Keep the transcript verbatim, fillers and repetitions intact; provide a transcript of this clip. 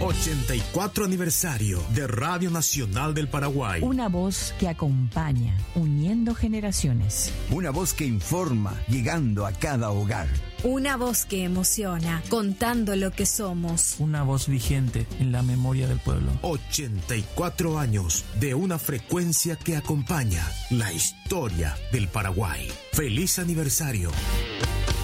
ochenta y cuatro aniversario de Radio Nacional del Paraguay. Una voz que acompaña, uniendo generaciones. Una voz que informa, llegando a cada hogar. Una voz que emociona, contando lo que somos. Una voz vigente en la memoria del pueblo. ochenta y cuatro años de una frecuencia que acompaña la historia del Paraguay. ¡Feliz aniversario!